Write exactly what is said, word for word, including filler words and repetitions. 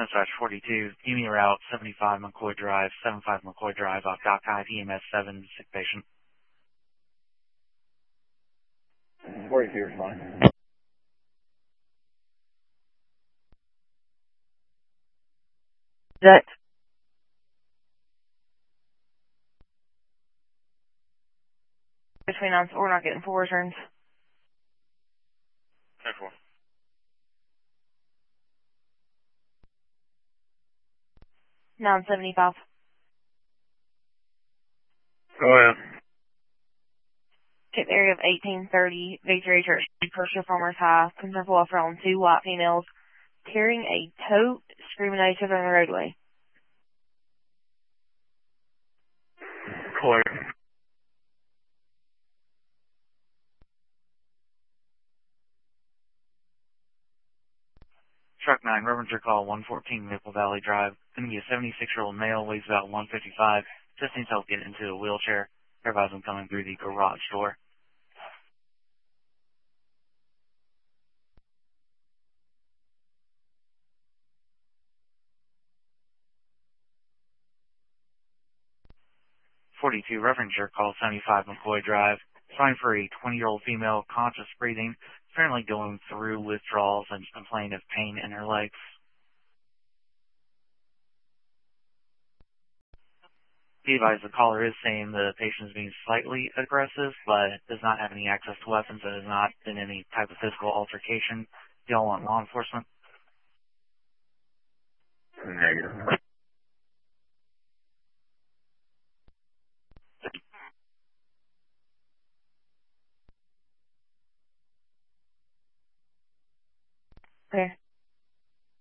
Dispatch forty-two, E M E route seventy-five McCoy Drive, seventy-five McCoy Drive, off Doc High, E M S seven, sick patient. forty-two is fine. That between us, we're not getting full returns. ten four. nine seventy-five. Go ahead. Check the area of eighteen thirty, Victory Church, Persia Farmers High. Concern for welfare on two white females carrying a tote, screaming at each other on the roadway. Clear. Truck nine, reference your call, one fourteen Maple Valley Drive. Going to be a seventy-six-year-old male, weighs about one fifty-five. Just needs help getting into a wheelchair. Everybody's been coming through the garage door. forty-two, reference your call, seventy-five McCoy Drive. Trying for a twenty-year-old female, conscious breathing, apparently going through withdrawals and complaining of pain in her legs. Be advised, the caller is saying the patient is being slightly aggressive, but does not have any access to weapons and has not been in any type of physical altercation. Do y'all want law enforcement? Negative.